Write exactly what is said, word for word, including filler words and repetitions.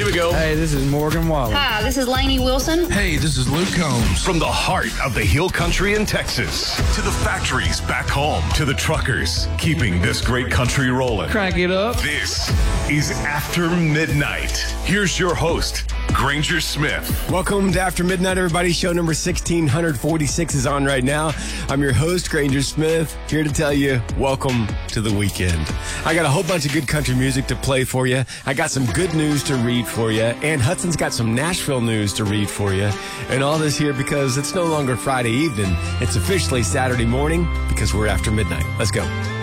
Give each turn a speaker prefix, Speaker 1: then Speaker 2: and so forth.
Speaker 1: Here we go.
Speaker 2: Hey, this is Morgan Wallen.
Speaker 3: Hi, this is Lainey Wilson.
Speaker 4: Hey, this is Luke Combs.
Speaker 1: From the heart of the Hill Country in Texas to the factories back home to the truckers keeping this great country rolling.
Speaker 2: Crank it up.
Speaker 1: This is After Midnight. Here's your host, Granger Smith.
Speaker 5: Welcome to After Midnight, everybody. Show number sixteen forty-six is on right now. I'm your host, Granger Smith, here to tell you, welcome to the weekend. I got a whole bunch of good country music to play for you. I got some good news to read for you. And Hudson's got some Nashville news to read for you. And all this here because it's no longer Friday evening. It's officially Saturday morning because we're After Midnight. Let's go.